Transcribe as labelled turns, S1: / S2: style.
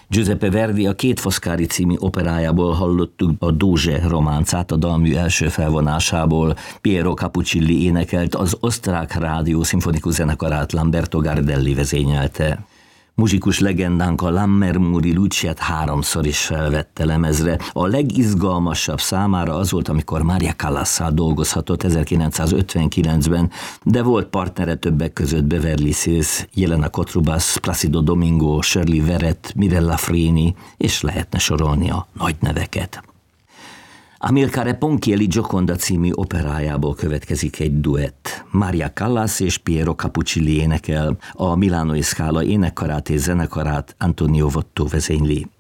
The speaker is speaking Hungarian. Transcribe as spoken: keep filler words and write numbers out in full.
S1: Giuseppe Verdi a Két Foscari című operájából hallottuk a Dózse románcát a dalmű első felvonásából. Piero Capuccilli énekelt, az osztrák rádió szimfonikus zenekarát Lamberto Gardelli vezényelte. Muzsikus legendánk a Lammermoori Luciát háromszor is felvette lemezre. A legizgalmasabb számára az volt, amikor Maria Callasszal dolgozhatott ezerkilencszázötvenkilencben, de volt partnere többek között Beverly Sills, Jelena Kotrubas, Placido Domingo, Shirley Verrett, Mirella Freni, és lehetne sorolni a nagy neveket. Amilcare Ponchielli Gioconda című operájából következik egy duett. Maria Callas és Piero Capuccilli énekel, a Milánói Scala énekkarát és zenekarát Antonio Votto vezényli.